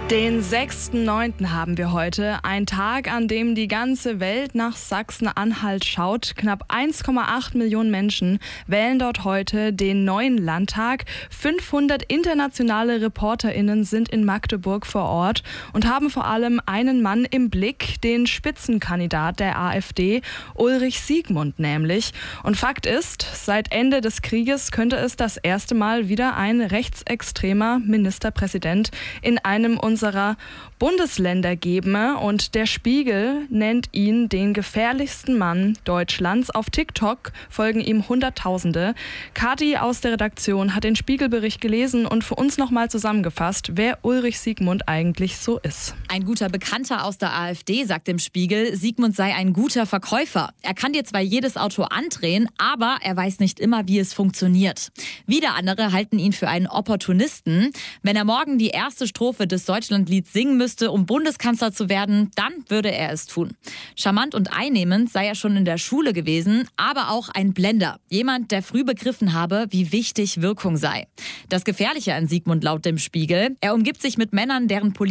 Den 6.9. haben wir heute, ein Tag, an dem die ganze Welt nach Sachsen-Anhalt schaut. Knapp 1,8 Millionen Menschen wählen dort heute den neuen Landtag. 500 internationale ReporterInnen sind in Magdeburg vor Ort und haben vor allem einen Mann im Blick, den Spitzenkandidat der AfD, Ulrich Siegmund nämlich. Und Fakt ist, seit Ende des Krieges könnte es das erste Mal wieder ein rechtsextremer Ministerpräsident in einem unserer Bundesländer geben, und der Spiegel nennt ihn den gefährlichsten Mann Deutschlands. Auf TikTok folgen ihm Hunderttausende. Kathi aus der Redaktion hat den Spiegelbericht gelesen und für uns nochmal zusammengefasst, wer Ulrich Siegmund eigentlich so ist. Ein guter Bekannter aus der AfD sagt im Spiegel, Siegmund sei ein guter Verkäufer. Er kann dir zwar jedes Auto andrehen, aber er weiß nicht immer, wie es funktioniert. Wieder andere halten ihn für einen Opportunisten. Wenn er morgen die erste Strophe des Deutschlandlieds singen müsste, um Bundeskanzler zu werden, dann würde er es tun. Charmant und einnehmend sei er schon in der Schule gewesen, aber auch ein Blender. Jemand, der früh begriffen habe, wie wichtig Wirkung sei. Das Gefährliche an Siegmund laut dem Spiegel: Er umgibt sich mit Männern, deren